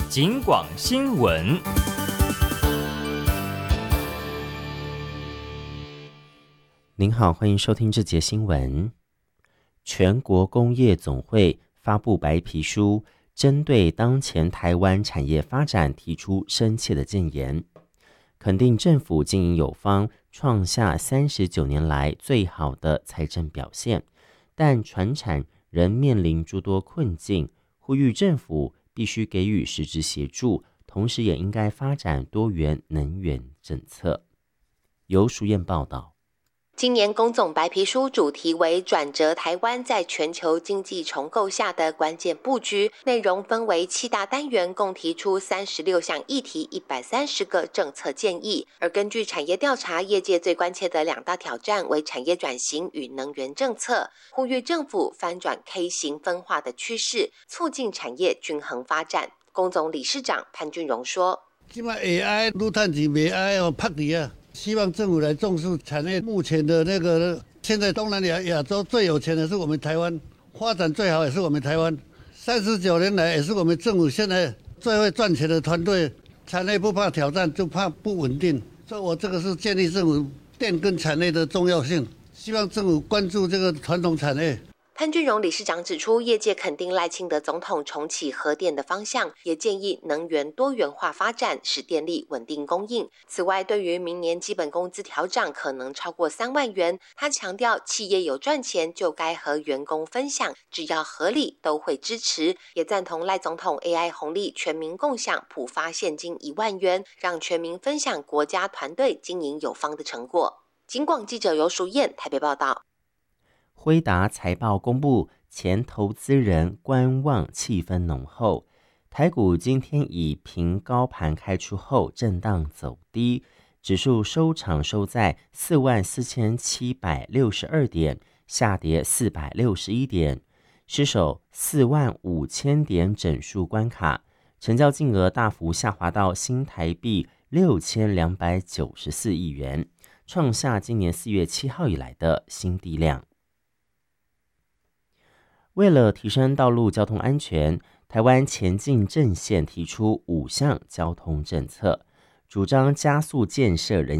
警广新闻。 您好，欢迎收听这节新闻。全国工业总会发布白皮书，针对当前台湾产业发展提出深切的建言，肯定政府经营有方，创下39年来最好的财政表现，但传产仍面临诸多困境，呼吁政府必须给予实质协助，同时也应该发展多元能源政策。由淑燕报道。 今年工总白皮书主题为转折台湾在全球经济重构下的关键布局，内容分为7大单元，共提出36项议题，130个政策建议。而根据产业调查，业界最关切的2大挑战为产业转型与能源政策，呼吁政府翻转 K 型分化的趋势，促进产业均衡发展。工总理事长潘俊荣说： 现在 AI 愈赚钱不爱拍底啊，希望政府来重视产业。目前的那个，现在东南亚洲最有钱的是我们台湾，发展最好也是我们台湾。39年来也是我们政府现在最会赚钱的团队。产业不怕挑战，就怕不稳定。所以我这个是建议政府电跟产业的重要性，希望政府关注这个传统产业。 潘俊荣理事长指出，业界肯定赖清德总统重启核电的方向，也建议能源多元化发展，使电力稳定供应。此外，对于明年基本工资调涨可能超过3万元，他强调企业有赚钱就该和员工分享，只要合理都会支持，也赞同赖总统 AI 红利全民共享，普发现金1万元，让全民分享国家团队经营有方的成果。警广记者游淑燕台北报道。 辉达财报公布前，投资人观望气氛浓厚。台股今天以平高盘开出后震荡走低，指数收场收在44762点，下跌461点，失守45000点整数关卡，成交金额大幅下滑到新台币6294亿元，创下今年4月7号以来的新低量。为了提升道路交通安全，台湾前进阵线提出5项交通政策，主张加速建设人